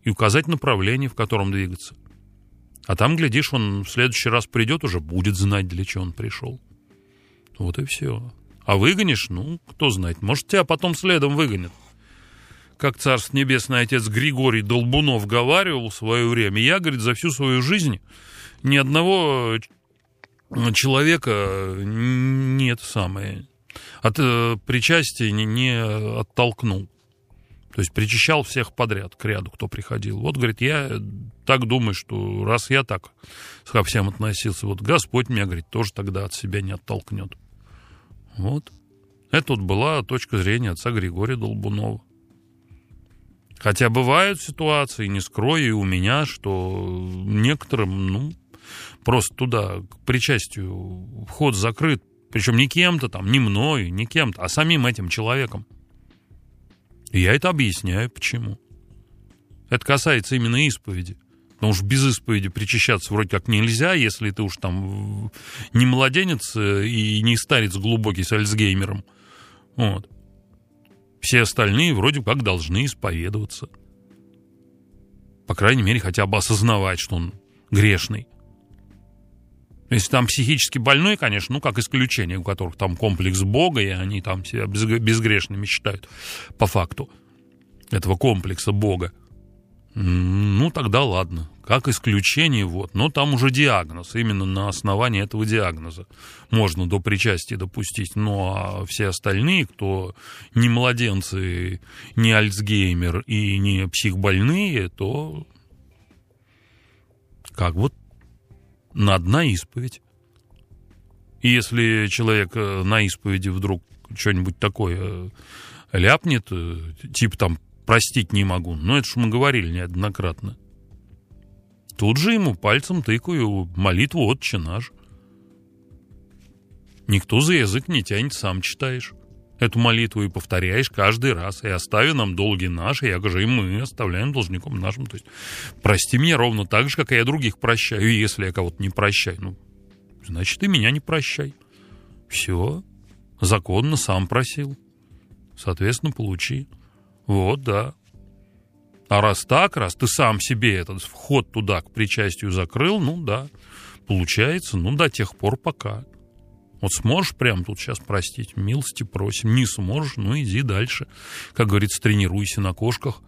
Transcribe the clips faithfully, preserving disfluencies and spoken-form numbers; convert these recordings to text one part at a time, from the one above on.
и указать направление, в котором двигаться. А там, глядишь, он в следующий раз придет, уже будет знать, для чего он пришел. Вот и все. А выгонишь, ну, кто знает, может, тебя потом следом выгонят. Как Царство Небесное отец Григорий Долбунов говаривал в свое время, я, говорит, за всю свою жизнь ни одного человека не это самое, от э, причастия не, не оттолкнул. То есть причащал всех подряд к ряду, кто приходил. Вот, говорит, я так думаю, что раз я так ко всем относился, вот Господь меня, говорит, тоже тогда от себя не оттолкнет. Вот. Это вот была точка зрения отца Григория Долбунова. Хотя бывают ситуации, не скрою, и у меня, что некоторым, ну, просто туда, к причастию, вход закрыт, причем не кем-то там, не мною, не кем-то, а самим этим человеком. И я это объясняю, почему. Это касается именно исповеди. Потому что без исповеди причащаться вроде как нельзя, если ты уж там не младенец и не старец глубокий с Альцгеймером. Вот. Все остальные вроде как должны исповедоваться. По крайней мере, хотя бы осознавать, что он грешный. Если там психически больной, конечно, ну, как исключение, у которых там комплекс Бога, и они там себя безгрешными считают по факту этого комплекса Бога. Ну, тогда ладно. Как исключение, вот. Но там уже диагноз. Именно на основании этого диагноза можно до причастия допустить. Ну, а все остальные, кто не младенцы, не Альцгеймер и не психбольные, то как вот надо на исповедь. И если человек на исповеди вдруг что-нибудь такое ляпнет, типа там «простить не могу», ну это ж мы говорили неоднократно, тут же ему пальцем тыкаю молитву «Отче наш». Никто за язык не тянет, сам читаешь эту молитву и повторяешь каждый раз. «И остави нам долги наши, якоже и мы оставляем должником нашим». То есть прости меня ровно так же, как и я других прощаю. И если я кого-то не прощаю, ну, значит, и меня не прощай. Все. Законно, сам просил. Соответственно, получи. Вот, да. А раз так, раз ты сам себе этот вход туда к причастию закрыл, ну да, получается, ну до тех пор пока. Вот сможешь прямо тут сейчас простить, милости просим. Не сможешь, ну иди дальше. Как говорится, тренируйся на кошках.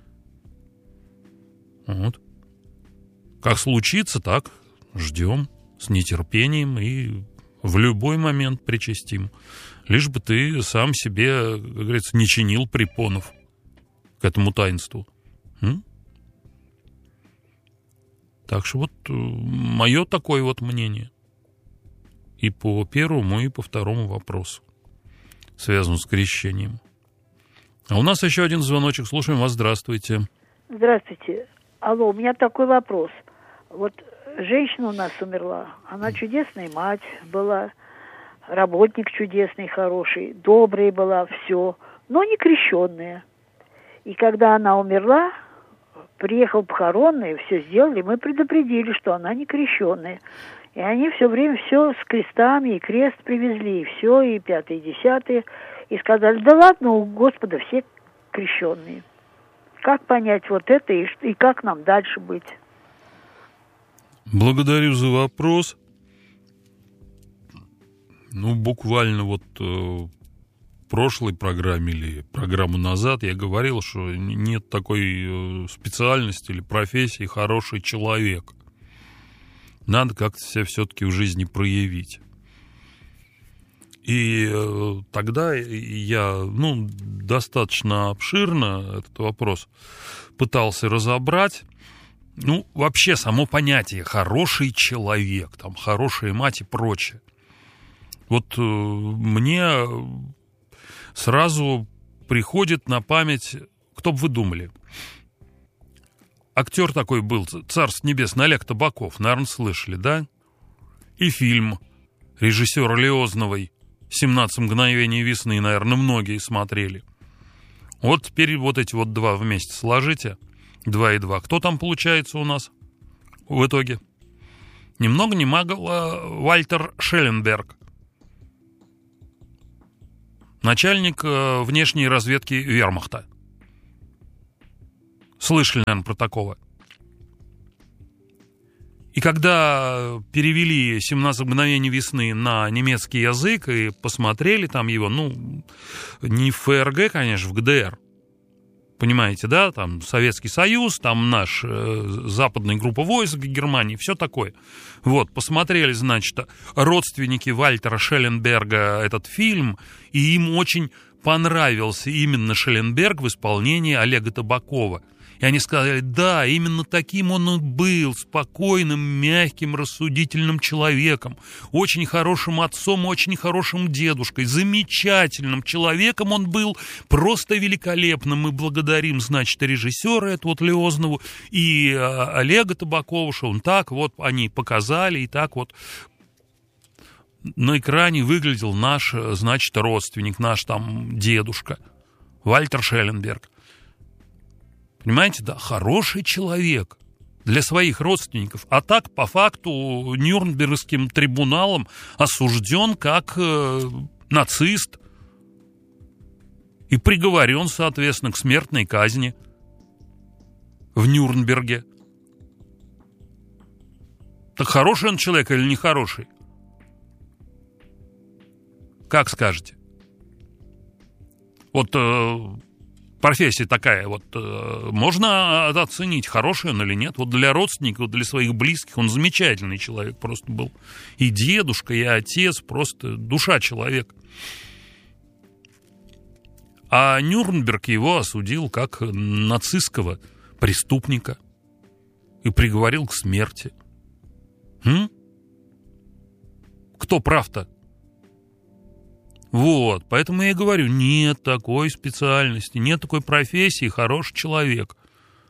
Вот. Как случится, так ждем с нетерпением и в любой момент причастим. Лишь бы ты сам себе, как говорится, не чинил препонов к этому таинству. М? Так что вот мое такое вот мнение. И по первому, и по второму вопросу, связанному с крещением. А у нас еще один звоночек. Слушаем вас. Здравствуйте. Здравствуйте. Алло, у меня такой вопрос. Вот женщина у нас умерла. Она чудесная мать была, работник чудесный, хороший, добрый была, все, но не крещенная. И когда она умерла, приехал похоронный, все сделали, мы предупредили, что она не крещенная. И они все время все с крестами, и крест привезли, и все, и пятое, и десятое. И сказали, да ладно, у Господа все крещенные. Как понять вот это, и, и как нам дальше быть? Благодарю за вопрос. Ну, буквально вот э, в прошлой программе или программу назад я говорил, что нет такой э, специальности или профессии «хороший человек». Надо как-то себя все-таки в жизни проявить. И э, тогда я, ну, достаточно обширно этот вопрос пытался разобрать. Ну, вообще само понятие «хороший человек», там, «хорошая мать» и прочее. Вот э, мне сразу приходит на память, кто бы вы думали, актер такой был, Царство Небесное, Олег Табаков, наверное, слышали, да? И фильм режиссера Лиозновой «семнадцать мгновений весны», наверное, многие смотрели. Вот теперь вот эти вот два вместе сложите, два и два. Кто там получается у нас в итоге? Ни много ни мало Вальтер Шелленберг, начальник внешней разведки Вермахта. Слышали, наверное, про такого. И когда перевели «семнадцать мгновений весны» на немецкий язык и посмотрели там его, ну, не в ФРГ, конечно, в ГДР, понимаете, да, там Советский Союз, там наш э, западная группа войск Германии, все такое. Вот, посмотрели, значит, родственники Вальтера Шелленберга этот фильм, и им очень понравился именно Шелленберг в исполнении Олега Табакова. И они сказали, да, именно таким он и был, спокойным, мягким, рассудительным человеком, очень хорошим отцом, очень хорошим дедушкой, замечательным человеком он был, просто великолепным. Мы благодарим, значит, режиссера этого вот Лиознову и Олега Табакова, что он так вот, они показали, и так вот на экране выглядел наш, значит, родственник, наш там дедушка, Вальтер Шелленберг. Понимаете, да, хороший человек для своих родственников. А так, по факту, Нюрнбергским трибуналом осужден как э, нацист и приговорен, соответственно, к смертной казни в Нюрнберге. Так хороший он человек или нехороший? Как скажете? Вот... Э, профессия такая, вот э, можно оценить, хороший он или нет. Вот для родственников, для своих близких он замечательный человек просто был. И дедушка, и отец, просто душа человека. А Нюрнберг его осудил как нацистского преступника и приговорил к смерти. М? Кто прав-то? Вот, поэтому я и говорю, нет такой специальности, нет такой профессии, хороший человек.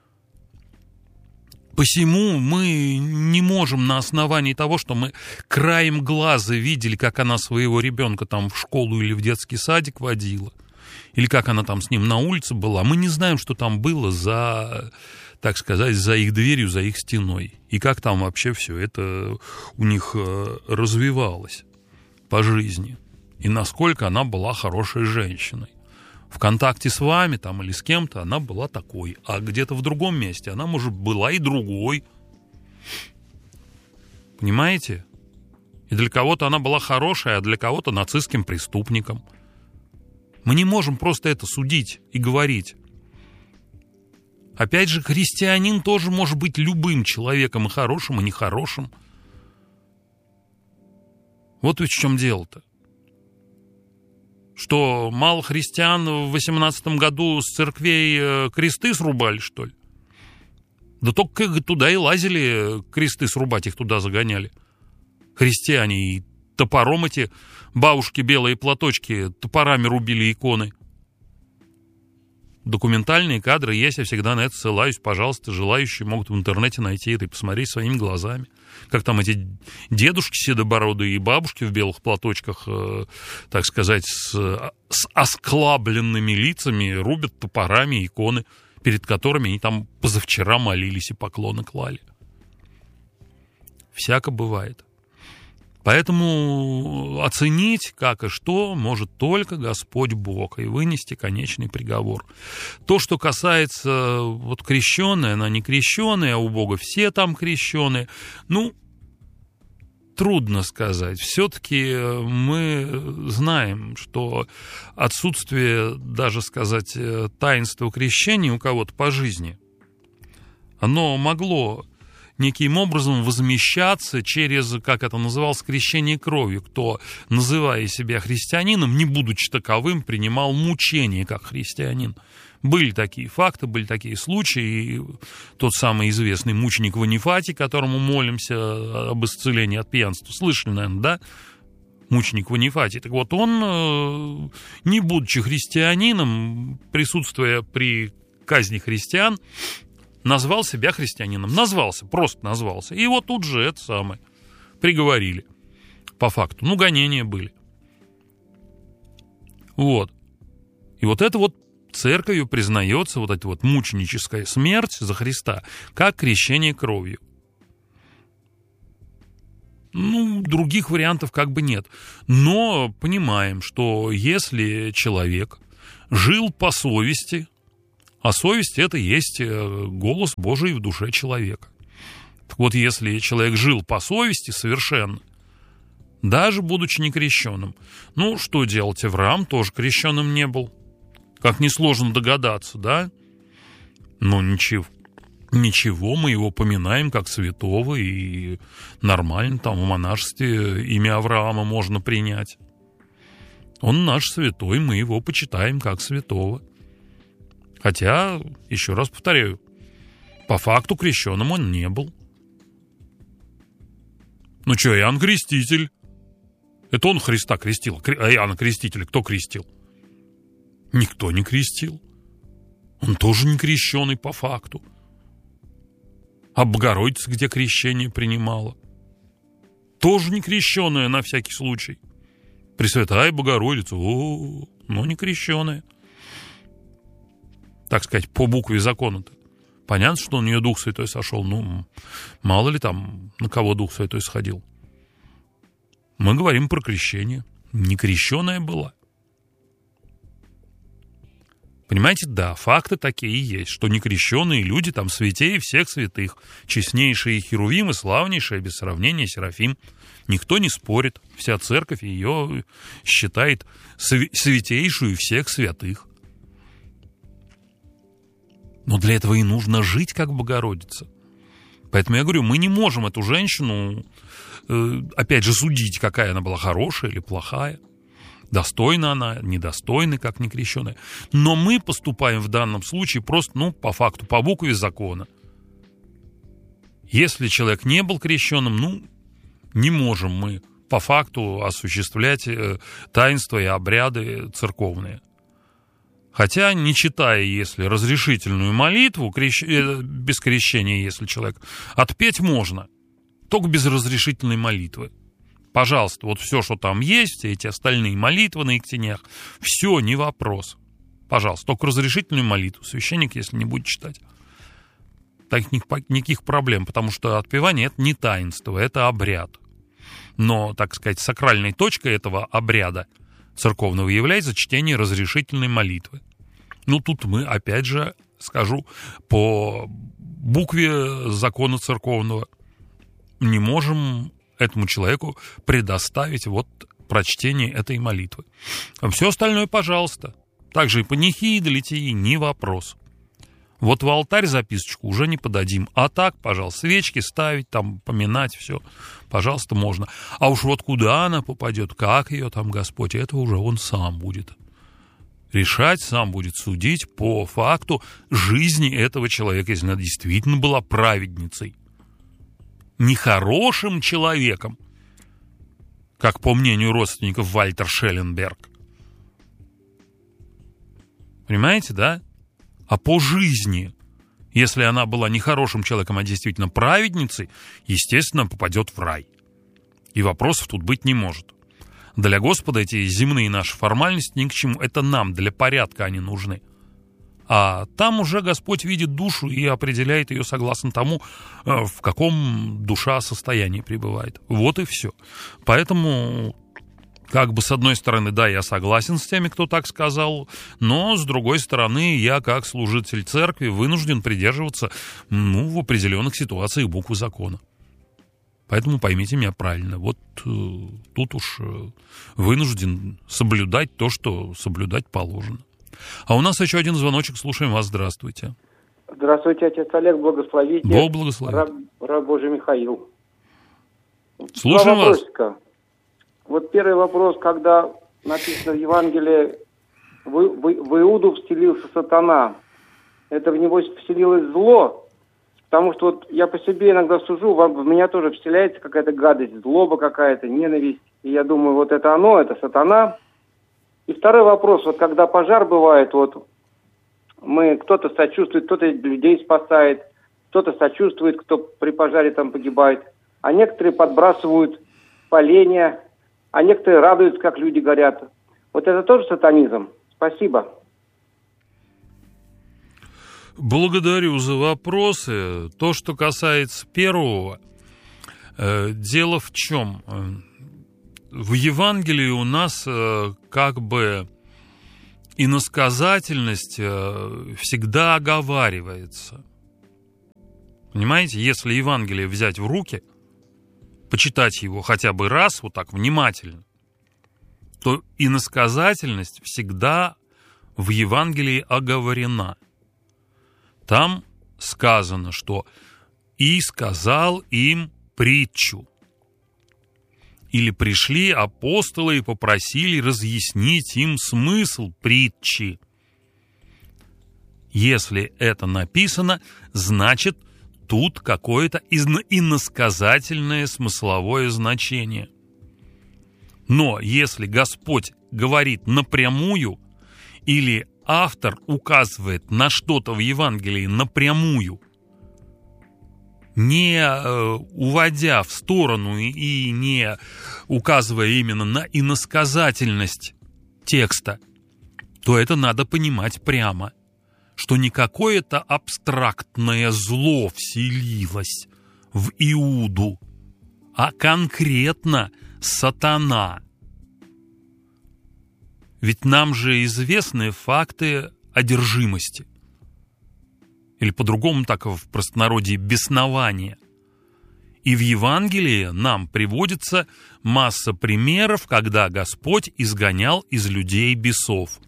Посему мы не можем на основании того, что мы краем глаза видели, как она своего ребенка там в школу или в детский садик водила, или как она там с ним на улице была, мы не знаем, что там было за, так сказать, за их дверью, за их стеной, и как там вообще все это у них развивалось по жизни. И насколько она была хорошей женщиной. В контакте с вами там или с кем-то она была такой, а где-то в другом месте она, может, была и другой. Понимаете? И для кого-то она была хорошей, а для кого-то нацистским преступником. Мы не можем просто это судить и говорить. Опять же, христианин тоже может быть любым человеком, и хорошим, и нехорошим. Вот ведь в чем дело-то. Что, мало христиан в восемнадцатом году с церквей кресты срубали, что ли? Да только туда и лазили кресты срубать, их туда загоняли. Христиане, и топором эти бабушки белые платочки топорами рубили иконы. Документальные кадры есть, я всегда на это ссылаюсь. Пожалуйста, желающие могут в интернете найти это и посмотреть своими глазами. Как там эти дедушки седобородые и бабушки в белых платочках, э, так сказать, с, с осклабленными лицами рубят топорами иконы, перед которыми они там позавчера молились и поклоны клали. Всяко бывает. Поэтому оценить, как и что, может только Господь Бог и вынести конечный приговор. То, что касается вот крещеная, она не крещеная, а у Бога все там крещеные, ну, трудно сказать. Все-таки мы знаем, что отсутствие, даже сказать, таинства крещения у кого-то по жизни, оно могло неким образом возмещаться через, как это называлось, крещение кровью. Кто, называя себя христианином, не будучи таковым, принимал мучение как христианин. Были такие факты, были такие случаи. И тот самый известный мученик Ванифатий, которому молимся об исцелении от пьянства. Слышали, наверное, да? Мученик Ванифатий. Так вот, он, не будучи христианином, присутствуя при казни христиан, назвал себя христианином. Назвался, просто назвался. И вот тут же это самое приговорили. По факту. Ну, гонения были. Вот. И вот это вот церковью признается вот эта вот мученическая смерть за Христа как крещение кровью. Ну, других вариантов как бы нет. Но понимаем, что если человек жил по совести, А совесть – это есть голос Божий в душе человека. Так вот, если человек жил по совести совершенно, даже будучи некрещенным, ну, что делать? Авраам тоже крещенным не был. Как несложно догадаться, да? Но ничего, ничего, мы его поминаем как святого, и нормально, там в монашестве имя Авраама можно принять. Он наш святой, мы его почитаем как святого. Хотя, еще раз повторяю, по факту крещенным он не был. Ну что, Иоанн Креститель? Это он Христа крестил. А Иоанна Крестителя кто крестил? Никто не крестил. Он тоже не крещеный по факту. А Богородица где крещение принимала? Тоже не крещеная на всякий случай. Пресвятая Богородица, о, но не крещеная. Так сказать, по букве закона-то. Понятно, что на нее Дух Святой сошел. Ну, мало ли там, на кого Дух Святой сходил. Мы говорим про крещение. Не крещеная была. Понимаете, да, факты такие и есть, что некрещенные люди там святее всех святых, честнейшие Херувим и славнейшие, без сравнения, Серафим. Никто не спорит, вся церковь ее считает святейшую всех святых. Но для этого и нужно жить как Богородица. Поэтому я говорю, мы не можем эту женщину, э, опять же, судить, какая она была, хорошая или плохая. Достойна она, недостойна, как некрещенная. Но мы поступаем в данном случае просто, ну, по факту, по букве закона. Если человек не был крещенным, ну, не можем мы по факту осуществлять таинства и обряды церковные. Хотя, не читая, если разрешительную молитву, крещ... без крещения, если человек, отпеть можно, только без разрешительной молитвы. Пожалуйста, вот все, что там есть, эти остальные молитвы на икстенях, все, не вопрос. Пожалуйста, только разрешительную молитву. Священник, если не будет читать. Так никаких проблем, потому что отпевание – это не таинство, это обряд. Но, так сказать, сакральной точкой этого обряда церковного является чтение разрешительной молитвы. Ну, тут мы, опять же, скажу, по букве закона церковного не можем этому человеку предоставить вот прочтение этой молитвы. А все остальное, пожалуйста. Также и панихиды, литии, не вопрос. Вот в алтарь записочку уже не подадим. А так, пожалуйста, свечки ставить, там, поминать, все, пожалуйста, можно. А уж вот куда она попадет, как ее там Господь, это уже он сам будет решать, сам будет судить по факту жизни этого человека, если она действительно была праведницей. Нехорошим человеком, как по мнению родственников Вальтер Шелленберг. Понимаете, да? А по жизни, если она была не хорошим человеком, а действительно праведницей, естественно, попадет в рай. И вопросов тут быть не может. Для Господа эти земные наши формальности ни к чему. Это нам, для порядка они нужны. А там уже Господь видит душу и определяет ее согласно тому, в каком душа состоянии пребывает. Вот и все. Поэтому... Как бы с одной стороны, да, я согласен с теми, кто так сказал, но с другой стороны, я как служитель церкви вынужден придерживаться, ну, в определенных ситуациях буквы закона. Поэтому поймите меня правильно, вот э, тут уж э, вынужден соблюдать то, что соблюдать положено. А у нас еще один звоночек, слушаем вас, здравствуйте. Здравствуйте, отец Олег, благословите. Бог благословит. Раб, раб Божий Михаил. Слушаем вас. Вот первый вопрос, когда написано в Евангелии, в, в, в Иуду вселился сатана, это в него вселилось зло, потому что вот я по себе иногда сужу, в меня тоже вселяется какая-то гадость, злоба какая-то, ненависть, и я думаю, вот это оно, это сатана. И второй вопрос, вот когда пожар бывает, вот мы, кто-то сочувствует, кто-то людей спасает, кто-то сочувствует, кто при пожаре там погибает, а некоторые подбрасывают поленья, а некоторые радуются, как люди говорят. Вот это тоже сатанизм? Спасибо. Благодарю за вопросы. То, что касается первого, э, дело в чем? В Евангелии у нас э, как бы иносказательность всегда оговаривается. Понимаете, если Евангелие взять в руки, почитать его хотя бы раз, вот так внимательно, то иносказательность всегда в Евангелии оговорена. Там сказано, что «и сказал им притчу». Или пришли апостолы и попросили разъяснить им смысл притчи. Если это написано, значит, тут какое-то иносказательное смысловое значение. Но если Господь говорит напрямую, или автор указывает на что-то в Евангелии напрямую, не э, уводя в сторону и не указывая именно на иносказательность текста, то это надо понимать прямо, что не какое-то абстрактное зло вселилось в Иуду, а конкретно сатана. Ведь нам же известны факты одержимости. Или по-другому так в простонародье беснования. И в Евангелии нам приводится масса примеров, когда Господь изгонял из людей бесов.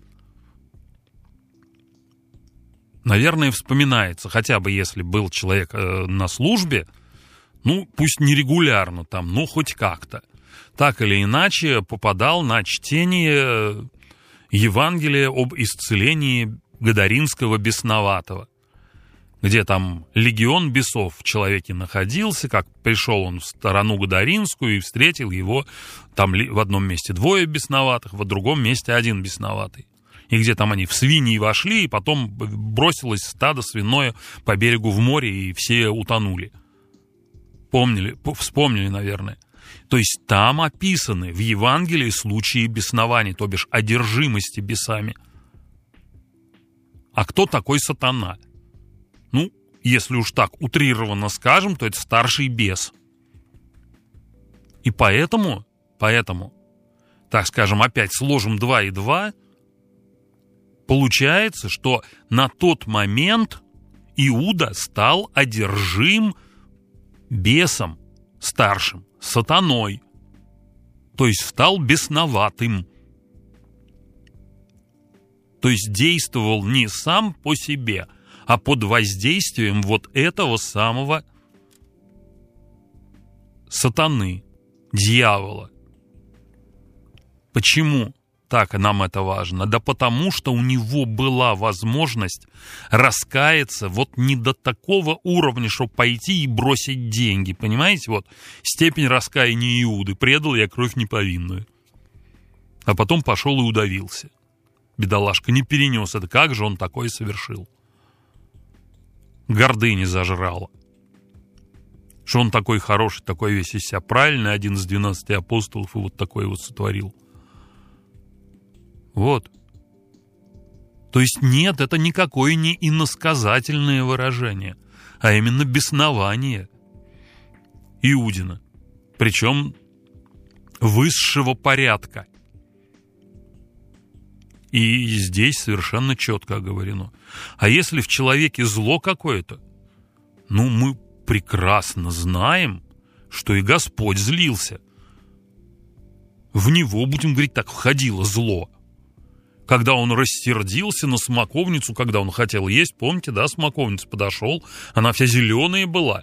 Наверное, вспоминается, хотя бы если был человек э, на службе, ну, пусть не регулярно там, но хоть как-то, так или иначе попадал на чтение Евангелия об исцелении Гадаринского бесноватого, где там легион бесов в человеке находился, как пришел он в сторону Гадаринскую и встретил его, там в одном месте двое бесноватых, в другом месте один бесноватый. И где там они в свиньи вошли, и потом бросилось стадо свиное по берегу в море, и все утонули. Помнили, вспомнили, наверное. То есть там описаны в Евангелии случаи беснования, то бишь одержимости бесами. А кто такой сатана? Ну, если уж так утрированно скажем, то это старший бес. И поэтому, поэтому, так скажем, опять сложим два и два, получается, что на тот момент Иуда стал одержим бесом старшим, сатаной, то есть стал бесноватым. То есть действовал не сам по себе, а под воздействием вот этого самого сатаны, дьявола. Почему так нам это важно? Да потому что у него была возможность раскаяться вот не до такого уровня, чтобы пойти и бросить деньги. Понимаете? Вот степень раскаяния Иуды. Предал я кровь неповинную. А потом пошел и удавился. Бедолашка не перенес это. Как же он такое совершил? Гордыня зажрала. Что он такой хороший, такой весь из себя правильный, один из двенадцати апостолов, и вот такой вот сотворил. Вот. То есть нет, это никакое не иносказательное выражение, а именно беснование Иудина. Причем высшего порядка. И здесь совершенно четко оговорено. А если в человеке зло какое-то, ну, мы прекрасно знаем, что и Господь злился. В него, будем говорить так, входило зло. Когда он рассердился на смоковницу, когда он хотел есть, помните, да, смоковница подошел, она вся зеленая была.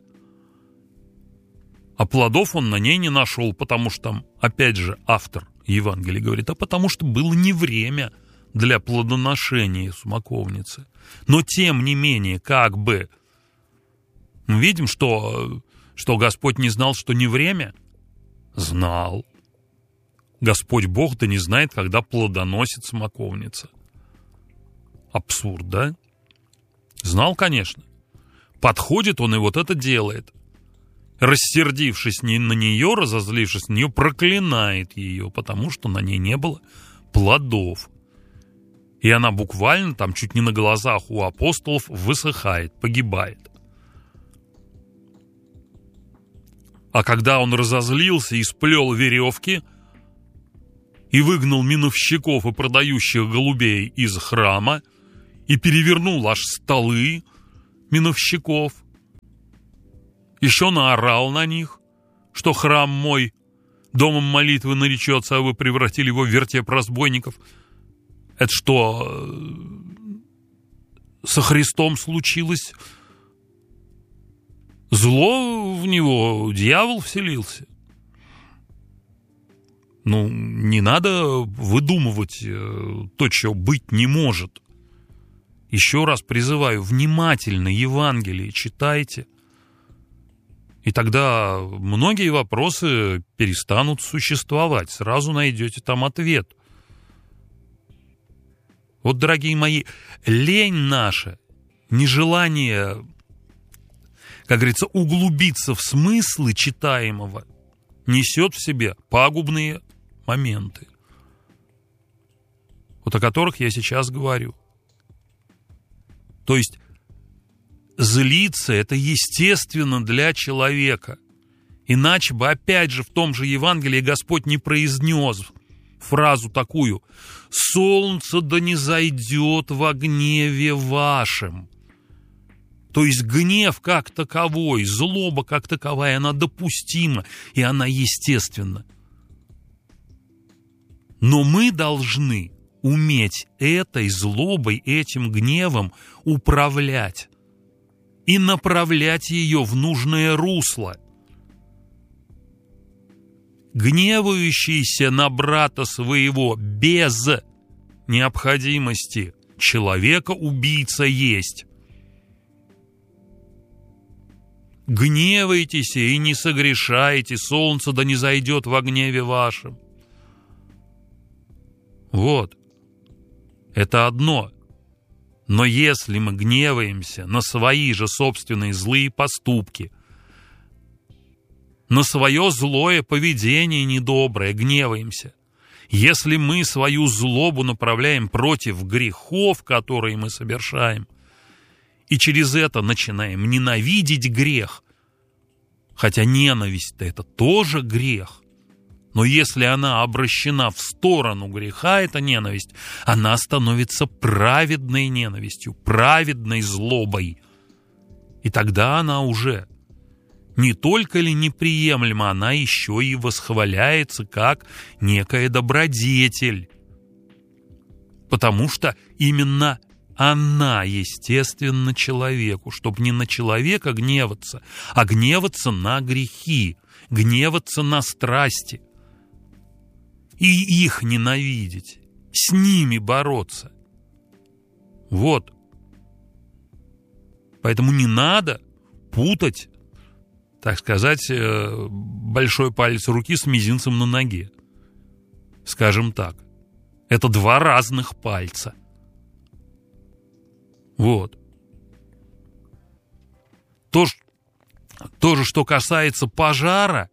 А плодов он на ней не нашел, потому что там, опять же, автор Евангелия говорит, а потому что было не время для плодоношения смоковницы. Но тем не менее, как бы, мы видим, что, что Господь не знал, что не время? Знал. Господь Бог-то не знает, когда плодоносит смоковница. Абсурд, да? Знал, конечно. Подходит он и вот это делает. Рассердившись на нее, разозлившись на нее, проклинает ее, потому что на ней не было плодов. И она буквально там чуть не на глазах у апостолов высыхает, погибает. А когда он разозлился и сплел веревки, и выгнал миновщиков и продающих голубей из храма, и перевернул аж столы миновщиков, еще наорал на них, что храм мой домом молитвы наречется, а вы превратили его в вертеп разбойников. Это что, со Христом случилось? Зло в него, дьявол вселился? Ну, не надо выдумывать то, чего быть не может. Еще раз призываю, внимательно Евангелие читайте, и тогда многие вопросы перестанут существовать. Сразу найдете там ответ. Вот, дорогие мои, лень наша, нежелание, как говорится, углубиться в смыслы читаемого, несет в себе пагубные моменты, вот о которых я сейчас говорю. То есть злиться — это естественно для человека. Иначе бы, опять же, в том же Евангелии Господь не произнес фразу такую: «Солнце да не зайдет во гневе вашем». То есть гнев как таковой, злоба как таковая, она допустима, и она естественна. Но мы должны уметь этой злобой, этим гневом управлять и направлять ее в нужное русло. Гневающийся на брата своего без необходимости человека убийца есть. Гневайтесь и не согрешайте, солнце да не зайдет во гневе вашем. Вот. Это одно. Но если мы гневаемся на свои же собственные злые поступки, на свое злое поведение недоброе, гневаемся, если мы свою злобу направляем против грехов, которые мы совершаем, и через это начинаем ненавидеть грех, хотя ненависть-то это тоже грех, но если она обращена в сторону греха, эта ненависть, она становится праведной ненавистью, праведной злобой. И тогда она уже не только ли неприемлема, она еще и восхваляется как некая добродетель. Потому что именно она естественна человеку, чтобы не на человека гневаться, а гневаться на грехи, гневаться на страсти. И их ненавидеть, с ними бороться. Вот. Поэтому не надо путать, так сказать, большой палец руки с мизинцем на ноге. Скажем так. Это два разных пальца. Вот. То, то же, что касается пожара,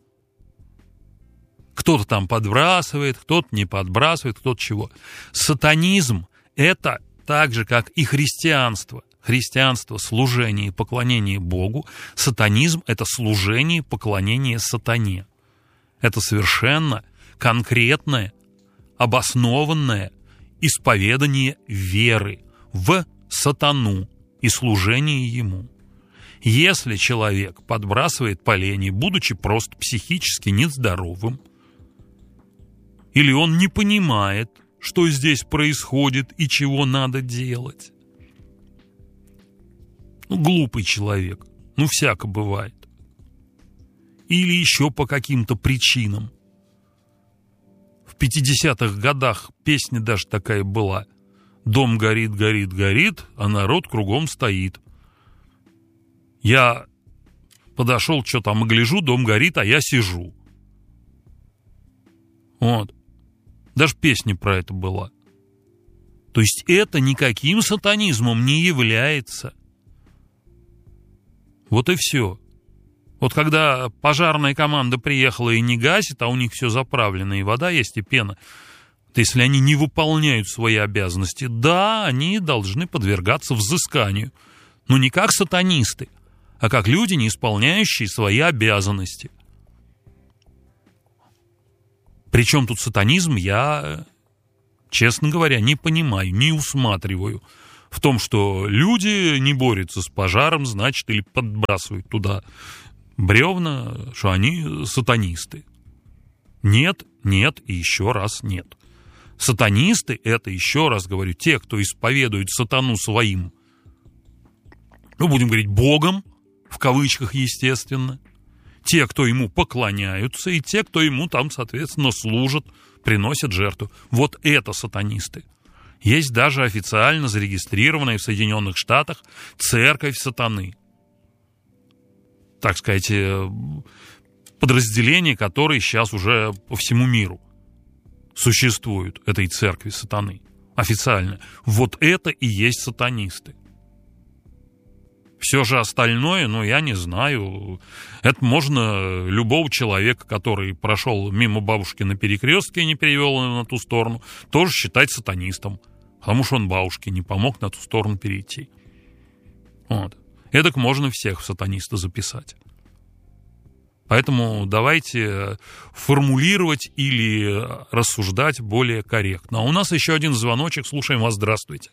кто-то там подбрасывает, кто-то не подбрасывает, кто-то чего. Сатанизм – это так же, как и христианство. Христианство – служение и поклонение Богу. Сатанизм – это служение и поклонение сатане. Это совершенно конкретное, обоснованное исповедание веры в сатану и служение ему. Если человек подбрасывает поленья, будучи просто психически нездоровым, или он не понимает, что здесь происходит и чего надо делать. Ну, глупый человек. Ну, всяко бывает. Или еще по каким-то причинам. В пятидесятых годах песня даже такая была. Дом горит, горит, горит, а народ кругом стоит. Я подошел, что там, и гляжу, дом горит, а я сижу. Вот. Даже песня про это была. То есть это никаким сатанизмом не является. Вот и все. Вот когда пожарная команда приехала и не гасит, а у них все заправлено, и вода есть, и пена, то если они не выполняют свои обязанности, да, они должны подвергаться взысканию. Но не как сатанисты, а как люди, не исполняющие свои обязанности. Причем тут сатанизм, я, честно говоря, не понимаю, не усматриваю в том, что люди не борются с пожаром, значит, или подбрасывают туда бревна, что они сатанисты. Нет, нет и еще раз нет. Сатанисты — это, еще раз говорю, те, кто исповедует сатану своим, ну, будем говорить, богом, в кавычках, естественно, те, кто ему поклоняются, и те, кто ему там, соответственно, служат, приносят жертву. Вот это сатанисты. Есть даже официально зарегистрированная в Соединенных Штатах церковь сатаны. Так сказать, подразделение, которое сейчас уже по всему миру существует, этой церкви сатаны, официально. Вот это и есть сатанисты. Все же остальное, ну, я не знаю. Это можно любого человека, который прошел мимо бабушки на перекрестке и не перевел ее на ту сторону, тоже считать сатанистом. Потому что он бабушке не помог на ту сторону перейти. Вот. Эдак можно всех в сатаниста записать. Поэтому давайте формулировать или рассуждать более корректно. А у нас еще один звоночек. Слушаем вас. Здравствуйте.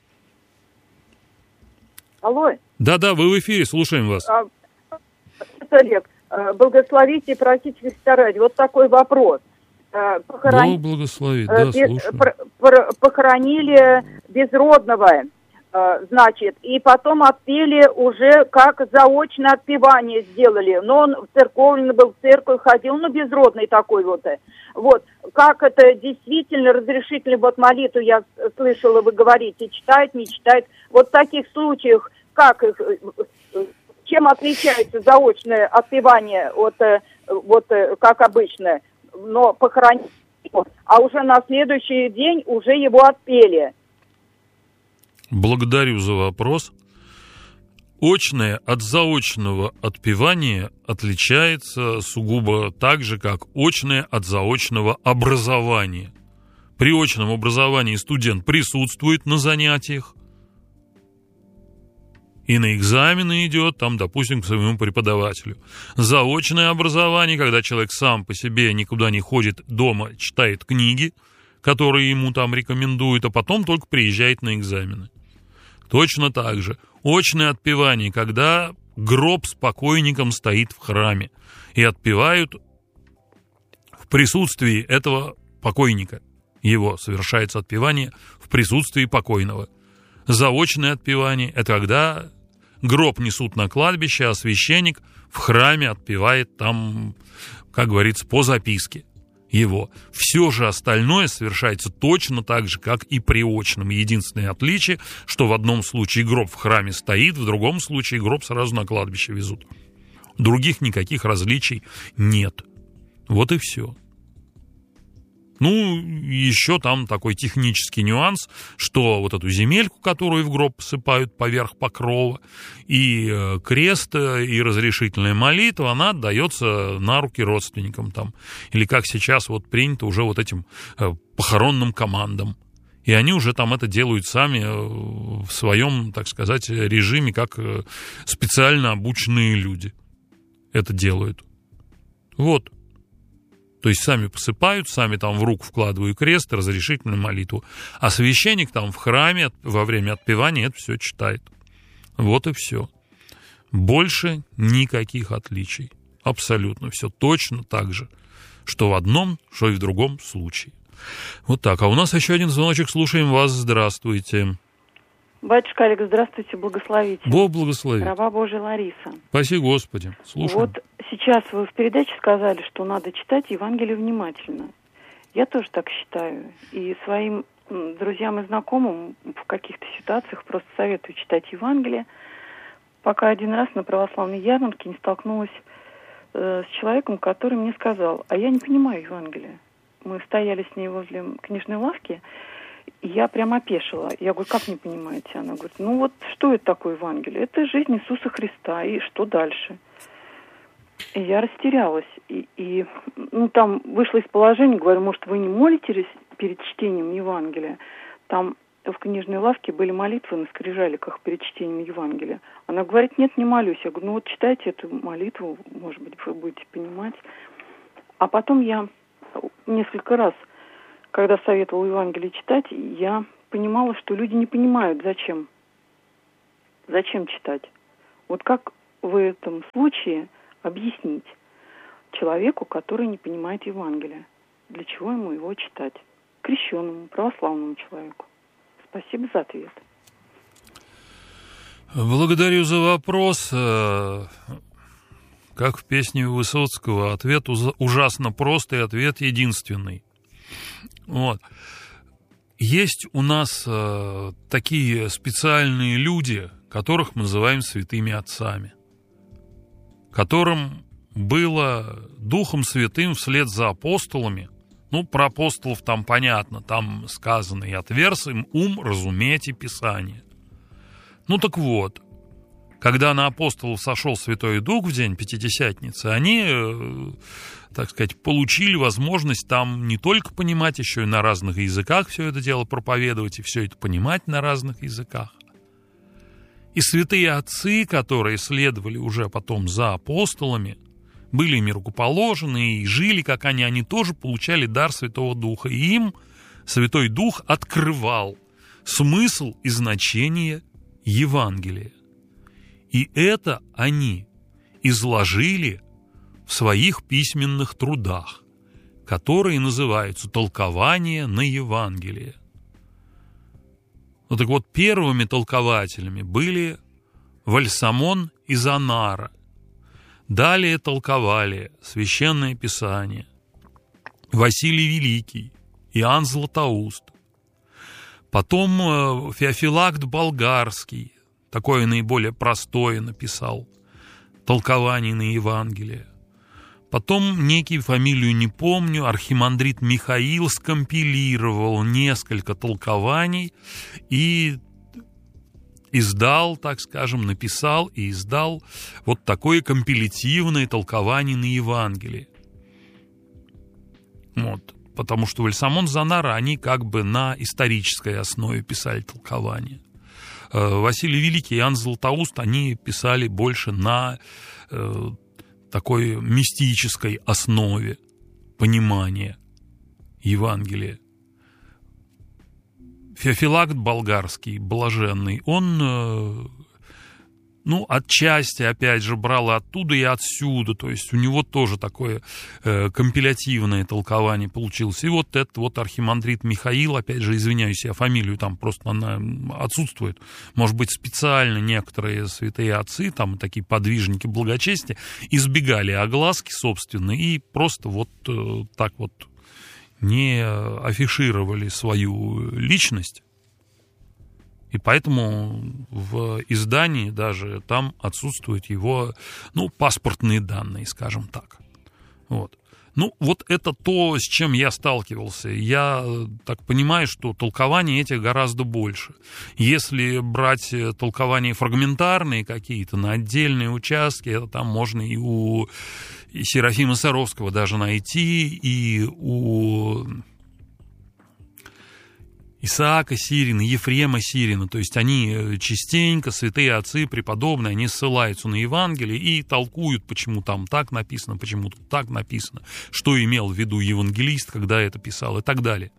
Алло. Да-да, вы в эфире, слушаем вас. А, Олег, благословите и простите Христа ради. Вот такой вопрос. Похорон... Бог благословит, да, без... слушаю. Похоронили безродного, значит, и потом отпели уже, как заочное отпевание сделали. Но он в церковный был, в церковь ходил, ну, безродный такой вот. Вот, как это действительно разрешительно, вот молитву я слышала, вы говорите, читает, не читает. Вот в таких случаях, как их, чем отличается заочное отпевание от, вот, как обычно, но похоронили, а уже на следующий день уже его отпели. Благодарю за вопрос. Очное от заочного отпевания отличается сугубо так же, как очное от заочного образования. При очном образовании студент присутствует на занятиях и на экзамены идет, там, допустим, к своему преподавателю. Заочное образование, когда человек сам по себе никуда не ходит, дома читает книги, которые ему там рекомендуют, а потом только приезжает на экзамены. Точно так же. Очное отпевание, когда гроб с покойником стоит в храме и отпевают в присутствии этого покойника. Его совершается отпевание в присутствии покойного. Заочное отпевание – это когда гроб несут на кладбище, а священник в храме отпевает там, как говорится, по записке его. Все же остальное совершается точно так же, как и при очном. Единственное отличие, что в одном случае гроб в храме стоит, в другом случае гроб сразу на кладбище везут. Других никаких различий нет. Вот и все. Ну, еще там такой технический нюанс, что вот эту земельку, которую в гроб посыпают поверх покрова, и крест, и разрешительная молитва, она отдается на руки родственникам там. Или как сейчас вот принято уже вот этим похоронным командам. И они уже там это делают сами в своем, так сказать, режиме, как специально обученные люди это делают. Вот. То есть сами посыпают, сами там в руку вкладывают крест, разрешительную молитву. А священник там в храме во время отпевания это все читает. Вот и все. Больше никаких отличий. Абсолютно все точно так же. Что в одном, что и в другом случае. Вот так. А у нас еще один звоночек. Слушаем вас. Здравствуйте. Батюшка Олег, здравствуйте, благословите. Бог благословит. Раба Божия Лариса. Спаси Господи. Слушаем. Вот сейчас вы в передаче сказали, что надо читать Евангелие внимательно. Я тоже так считаю. И своим друзьям и знакомым в каких-то ситуациях просто советую читать Евангелие. Пока один раз на православной ярмарке не столкнулась э, с человеком, который мне сказал: а я не понимаю Евангелие. Мы стояли с ней возле книжной лавки, и я прям опешила. Я говорю: как не понимаете? Она говорит: ну вот что это такое Евангелие? Это жизнь Иисуса Христа, и что дальше? И я растерялась. И, и ну, там вышла из положения, говорю: может, вы не молитесь перед чтением Евангелия? Там в книжной лавке были молитвы на скрижаликах перед чтением Евангелия. Она говорит: нет, не молюсь. Я говорю: ну вот читайте эту молитву, может быть, вы будете понимать. А потом я несколько раз, когда советовал Евангелие читать, я понимала, что люди не понимают, зачем. Зачем читать? Вот как в этом случае объяснить человеку, который не понимает Евангелие, для чего ему его читать? Крещенному, православному человеку. Спасибо за ответ. Благодарю за вопрос. Как в песне Высоцкого, ответ ужасно прост и ответ единственный. Вот. Есть у нас э, такие специальные люди, которых мы называем святыми отцами, которым было Духом Святым вслед за апостолами. Ну, про апостолов там понятно, там сказано: «И отверз им ум разуметь и Писание». Ну, так вот, когда на апостолов сошел Святой Дух в день Пятидесятницы, они, э, так сказать, получили возможность там не только понимать, еще и на разных языках все это дело проповедовать, и все это понимать на разных языках. И святые отцы, которые следовали уже потом за апостолами, были ими рукоположены и жили, как они, они тоже получали дар Святого Духа. И им Святой Дух открывал смысл и значение Евангелия. И это они изложили в своих письменных трудах, которые называются «Толкование на Евангелие». Ну так вот, первыми толкователями были Вальсамон и Занара. Далее толковали Священное Писание Василий Великий, Иоанн Златоуст. Потом Феофилакт Болгарский, такое наиболее простое, написал толкование на Евангелие. Потом некий, фамилию не помню, архимандрит Михаил скомпилировал несколько толкований и издал, так скажем, написал и издал вот такое компилятивное толкование на Евангелие. Вот. Потому что Вальсамон, Занара, они как бы на исторической основе писали толкование. Василий Великий и Иоанн Златоуст, они писали больше на э, такой мистической основе понимания Евангелия. Феофилакт Болгарский, блаженный, он, э, ну, отчасти, опять же, брал оттуда и отсюда, то есть у него тоже такое э, компилятивное толкование получилось. И вот этот вот архимандрит Михаил, опять же, извиняюсь, я фамилию там просто, она отсутствует, может быть, специально некоторые святые отцы, там такие подвижники благочестия, избегали огласки, собственно, и просто вот э, так вот не афишировали свою личность. И поэтому в издании даже там отсутствуют его, ну, паспортные данные, скажем так. Вот. Ну, вот это то, с чем я сталкивался. Я так понимаю, что толкований этих гораздо больше. Если брать толкования фрагментарные какие-то на отдельные участки, это там можно и у и Серафима Саровского даже найти, и у Исаака Сирина, Ефрема Сирина, то есть они частенько, святые отцы, преподобные, они ссылаются на Евангелие и толкуют, почему там так написано, почему тут так написано, что имел в виду евангелист, когда это писал и так далее.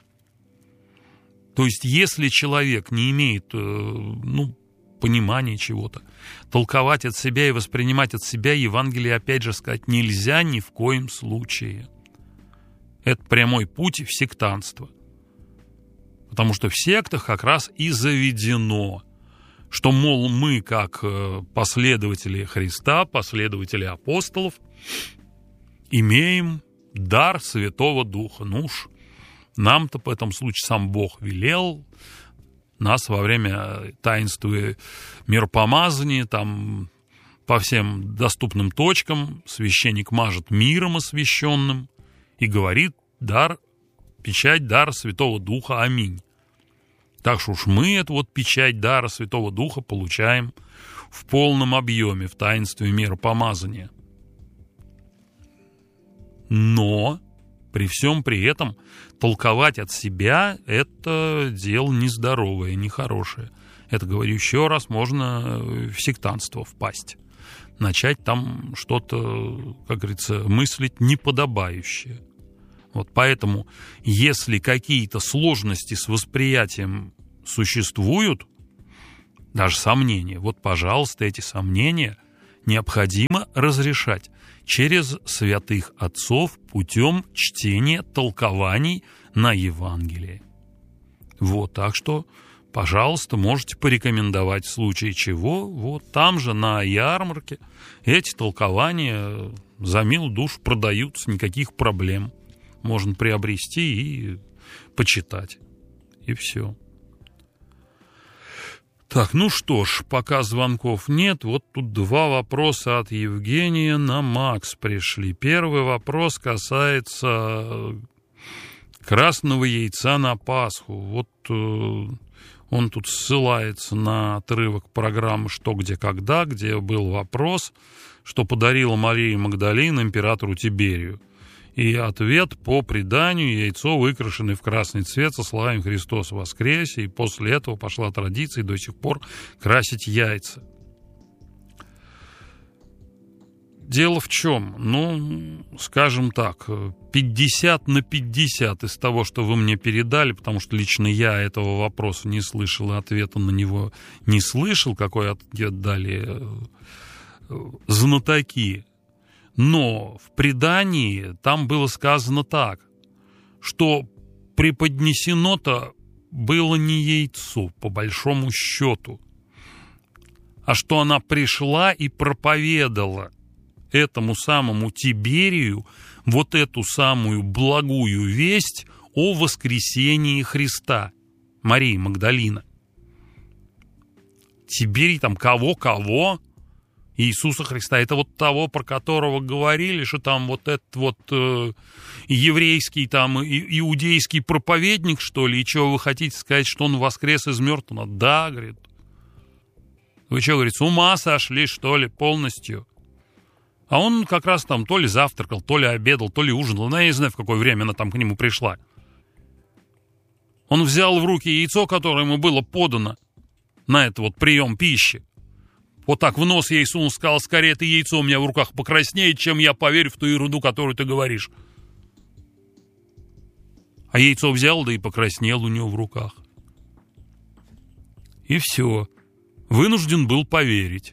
То есть если человек не имеет, ну, понимания чего-то, толковать от себя и воспринимать от себя Евангелие, опять же сказать, нельзя ни в коем случае. Это прямой путь в сектантство. Потому что в сектах как раз и заведено, что, мол, мы, как последователи Христа, последователи апостолов, имеем дар Святого Духа. Ну уж нам-то в этом случае сам Бог велел, нас во время таинства миропомазания, там по всем доступным точкам священник мажет миром освященным и говорит: дар, печать дара Святого Духа, аминь. Так что уж мы эту вот печать дара Святого Духа получаем в полном объеме в таинстве миропомазания. Но при всем при этом толковать от себя — это дело нездоровое, нехорошее. Это, говорю еще раз, можно в сектантство впасть. Начать там что-то, как говорится, мыслить неподобающее. Вот поэтому, если какие-то сложности с восприятием существуют, даже сомнения, вот, пожалуйста, эти сомнения необходимо разрешать через святых отцов путем чтения толкований на Евангелие. Вот, так что, пожалуйста, можете порекомендовать в случае чего, вот там же на ярмарке эти толкования за милую душу продаются, никаких проблем. Можно приобрести и почитать. И все. Так, ну что ж, пока звонков нет, вот тут два вопроса от Евгения на Макс пришли. Первый вопрос касается красного яйца на Пасху. Вот э, он тут ссылается на отрывок программы «Что, где, когда», где был вопрос, что подарила Мария Магдалина императору Тиберию. И ответ: по преданию, яйцо, выкрашенное в красный цвет со словами «Христос воскресе», и после этого пошла традиция до сих пор красить яйца. Дело в чем? Ну, скажем так, пятьдесят на пятьдесят из того, что вы мне передали, потому что лично я этого вопроса не слышал и ответа на него не слышал, какой ответ дали знатоки. Но в предании там было сказано так, что преподнесено-то было не яйцо, по большому счету, а что она пришла и проповедала этому самому Тиберию вот эту самую благую весть о воскресении Христа, Марии Магдалина. Тиберий там кого-кого? Иисуса Христа. Это вот того, про которого говорили, что там вот этот вот э, еврейский, там, и, иудейский проповедник, что ли, и что вы хотите сказать, что он воскрес из мертвого? Да, говорит. Вы что, говорит, с ума сошли, что ли, полностью? А он как раз там то ли завтракал, то ли обедал, то ли ужинал. Ну, я не знаю, в какое время она там к нему пришла. Он взял в руки яйцо, которое ему было подано на это вот прием пищи. Вот так в нос ей сунул, сказал: скорее это яйцо у меня в руках покраснеет, чем я поверю в ту ерунду, которую ты говоришь. А яйцо взял, да и покраснел у него в руках. И все. Вынужден был поверить,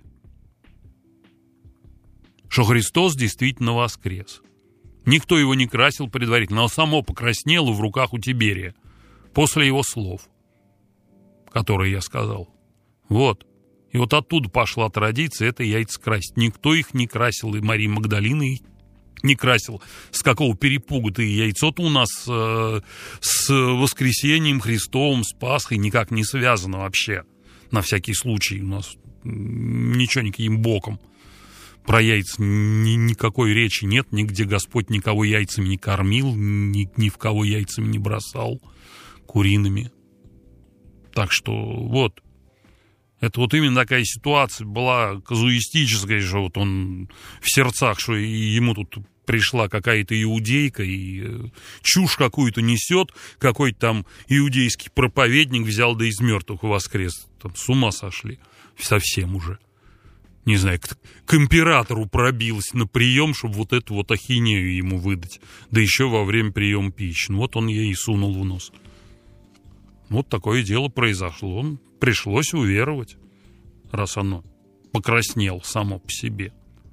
что Христос действительно воскрес. Никто его не красил предварительно, но само покраснело в руках у Тиберия после его слов, которые я сказал. Вот. И вот оттуда пошла традиция это яйца красить. Никто их не красил, и Мария Магдалина их не красил. С какого перепугу-то и яйцо-то у нас э, с воскресением Христовым, с Пасхой никак не связано вообще. На всякий случай у нас ничего никаким боком. Про яйца ни, никакой речи нет, нигде Господь никого яйцами не кормил, ни, ни в кого яйцами не бросал куриными. Так что вот. Это вот именно такая ситуация была казуистическая, что вот он в сердцах, что ему тут пришла какая-то иудейка и чушь какую-то несет, какой-то там иудейский проповедник взял да из мертвых воскрес. Там с ума сошли совсем уже. Не знаю, к, к императору пробилась на прием, чтобы вот эту вот ахинею ему выдать. Да еще во время приема пищи. Ну, вот он ей и сунул в нос. Вот такое дело произошло. Пришлось уверовать, раз оно покраснело само по себе.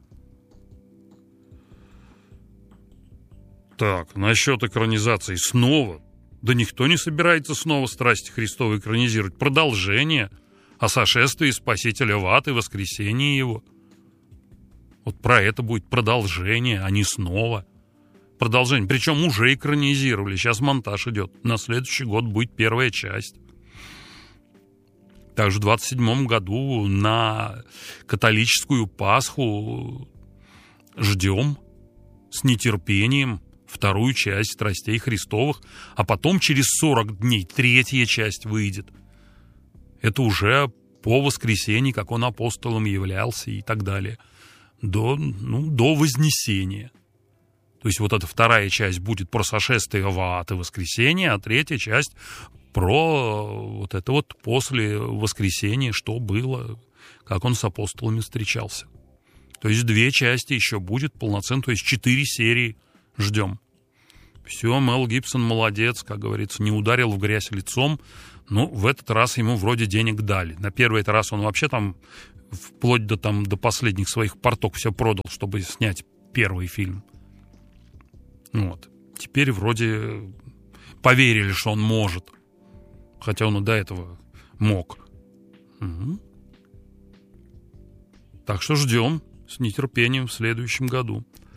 Так, насчет экранизации снова. Да никто не собирается снова страсти Христовы экранизировать. Продолжение о сошествии Спасителя в ад и воскресении его. Вот про это будет продолжение, а не снова. Продолжение. Причем уже экранизировали. Сейчас монтаж идет. На следующий год будет первая часть. Также в двадцать седьмом году на католическую Пасху ждем с нетерпением вторую часть «Страстей Христовых», а потом через сорок дней третья часть выйдет. Это уже по воскресенье, как он апостолом являлся и так далее, до, ну, до Вознесения. То есть вот эта вторая часть будет про сошествие в ад и воскресение, а третья часть про вот это вот после воскресения, что было, как он с апостолами встречался. То есть две части еще будет полноценно, то есть четыре серии ждем. Все, Мел Гибсон молодец, как говорится, не ударил в грязь лицом. Ну, в этот раз ему вроде денег дали. На первый раз он вообще там вплоть до, там, до последних своих порток все продал, чтобы снять первый фильм. Вот. Теперь вроде поверили, что он может. Хотя он и до этого мог. Угу. Так что ждем с нетерпением в следующем году.